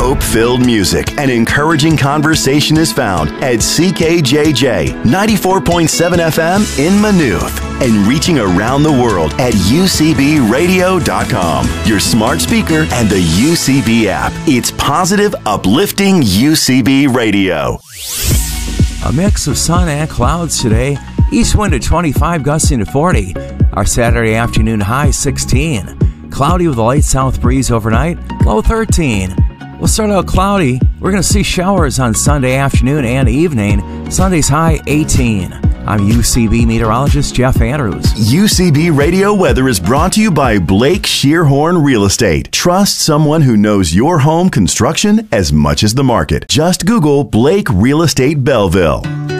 Hope-filled music and encouraging conversation is found at CKJJ 94.7 FM in Maynooth and reaching around the world at UCBradio.com, your smart speaker and the UCB app. It's positive, uplifting UCB Radio. A mix of sun and clouds today. East wind at 25, gusting to 40. Our Saturday afternoon high 16. Cloudy with a light south breeze overnight, low 13. We'll start out cloudy. We're going to see showers on Sunday afternoon and evening. Sunday's high 18. I'm UCB meteorologist Jeff Andrews. UCB Radio Weather is brought to you by Blake Shearhorn Real Estate. Trust someone who knows your home construction as much as the market. Just Google Blake Real Estate Belleville.